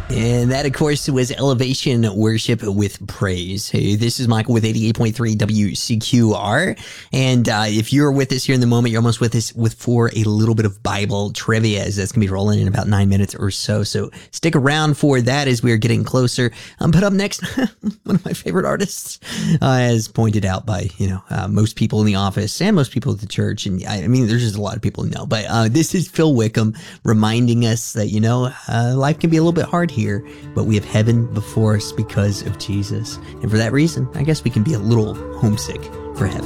And that, of course, was Elevation Worship with Praise. Hey, this is Michael with 88.3 WCQR. And if you're with us here in the moment, you're almost with us for a little bit of Bible trivia, as that's going to be rolling in about 9 minutes or so. So stick around for that as we are getting closer. But up next, one of my favorite artists, as pointed out by, most people in the office and most people at the church. And I mean, there's just a lot of people who know. But this is Phil Wickham reminding us that, life can be a little bit hard here, but we have heaven before us because of Jesus. And for that reason, I guess we can be a little homesick for heaven.